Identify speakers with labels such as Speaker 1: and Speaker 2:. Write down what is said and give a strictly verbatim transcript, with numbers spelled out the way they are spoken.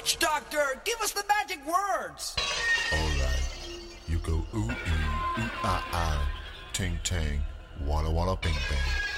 Speaker 1: witch doctor, give us the magic words.
Speaker 2: All right. You go ooh, ee, ooh, ah, ah, ting, tang, walla, walla, bing, bang.